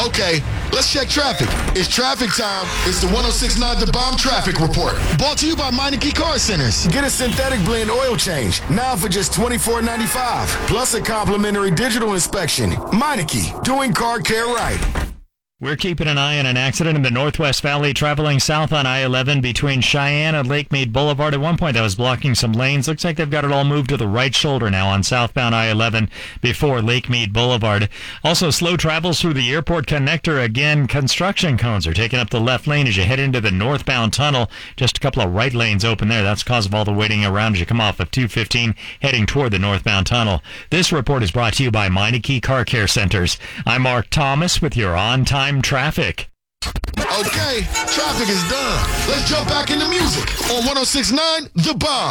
Okay, let's check traffic. It's traffic time. It's the 106.9 The Bomb Traffic Report. Brought to you by Meineke Car Centers. Get a synthetic blend oil change now for just $24.95. Plus a complimentary digital inspection. Meineke, doing car care right. We're keeping an eye on an accident in the Northwest Valley traveling south on I-11 between Cheyenne and Lake Mead Boulevard. At one point, that was blocking some lanes. Looks like they've got it all moved to the right shoulder now on southbound I-11 before Lake Mead Boulevard. Also, slow travels through the airport connector. Again, construction cones are taking up the left lane as you head into the northbound tunnel. Just a couple of right lanes open there. That's cause of all the waiting around as you come off of 215 heading toward the northbound tunnel. This report is brought to you by Meineke Car Care Centers. I'm Mark Thomas with your on-time traffic. Okay, traffic is done. Let's jump back into music on 106.9 The Bomb.